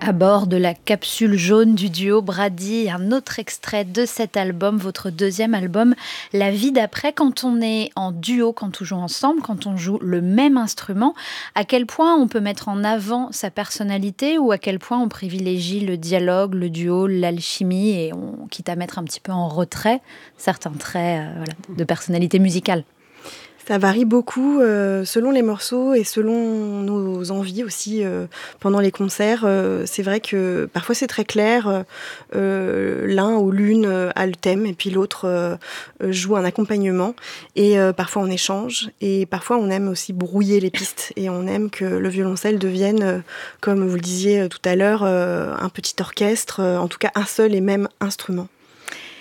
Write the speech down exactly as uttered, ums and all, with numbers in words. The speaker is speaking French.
À bord de la capsule jaune du duo Brady, un autre extrait de cet album, votre deuxième album, La vie d'après. Quand on est en duo, quand on joue ensemble, quand on joue le même instrument, à quel point on peut mettre en avant sa personnalité ou à quel point on privilégie le dialogue, le duo, l'alchimie et on quitte à mettre un petit peu en retrait certains traits euh, voilà, de personnalité musicale? Ça varie beaucoup euh, selon les morceaux et selon nos envies aussi euh, pendant les concerts. Euh, c'est vrai que parfois c'est très clair, euh, l'un ou l'une euh, a le thème et puis l'autre euh, joue un accompagnement et euh, parfois on échange et parfois on aime aussi brouiller les pistes et on aime que le violoncelle devienne, euh, comme vous le disiez tout à l'heure, euh, un petit orchestre, euh, en tout cas un seul et même instrument.